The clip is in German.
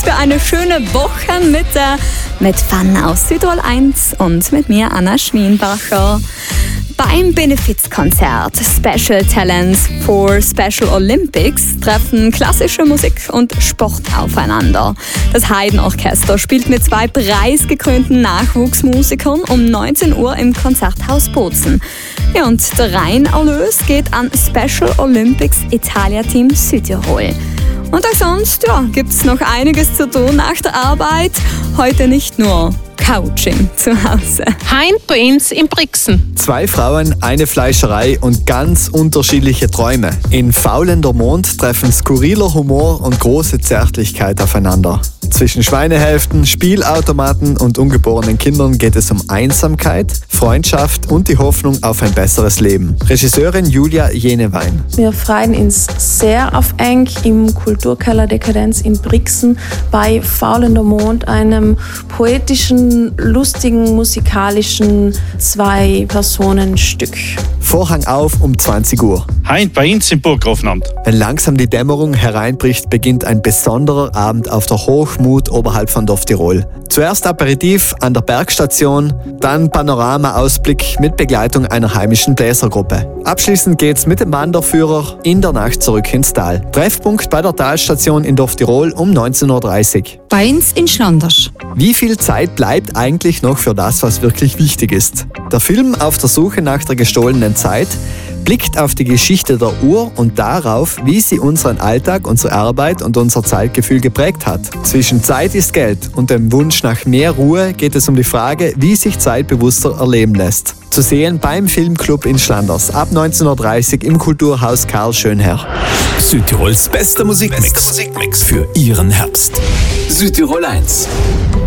für eine schöne Woche mit Fun aus Südtirol 1 und mit mir, Anna Schwienbacher. Beim Benefizkonzert Special Talents for Special Olympics treffen klassische Musik und Sport aufeinander. Das Haydn-Orchester spielt mit 2 preisgekrönten Nachwuchsmusikern um 19 Uhr im Konzerthaus Bozen. Ja, und der Reinerlös geht an Special Olympics Italia Team Südtirol. Und auch sonst gibt's noch einiges zu tun nach der Arbeit. Heute nicht nur Couching zu Hause. Heint bei uns in Brixen. 2 Frauen, eine Fleischerei und ganz unterschiedliche Träume. In Faulender Mond treffen skurriler Humor und große Zärtlichkeit aufeinander. Zwischen Schweinehälften, Spielautomaten und ungeborenen Kindern geht es um Einsamkeit, Freundschaft und die Hoffnung auf ein besseres Leben. Regisseurin Julia Jenewein. Wir freuen uns sehr auf Eng im Kulturkeller Dekadenz in Brixen bei Faulender Mond, einem poetischen, lustigen, musikalischen 2-Personen-Stück. Vorhang auf um 20 Uhr. Heint bei uns im Burggrafenamt. Wenn langsam die Dämmerung hereinbricht, beginnt ein besonderer Abend auf der Hochmut oberhalb von Dorf Tirol. Zuerst Aperitif an der Bergstation, dann Panoramaausblick mit Begleitung einer heimischen Bläsergruppe. Abschließend geht's mit dem Wanderführer in der Nacht zurück ins Tal. Treffpunkt bei der Talstation in Dorf Tirol um 19.30 Uhr. Bei uns in Schlanders. Wie viel Zeit bleibt eigentlich noch für das, was wirklich wichtig ist? Der Film Auf der Suche nach der gestohlenen Zeit blickt auf die Geschichte der Uhr und darauf, wie sie unseren Alltag, unsere Arbeit und unser Zeitgefühl geprägt hat. Zwischen Zeit ist Geld und dem Wunsch nach mehr Ruhe geht es um die Frage, wie sich Zeit bewusster erleben lässt. Zu sehen beim Filmclub in Schlanders ab 19.30 Uhr im Kulturhaus Karl Schönherr. Südtirols bester Musikmix für Ihren Herbst. Südtirol 1.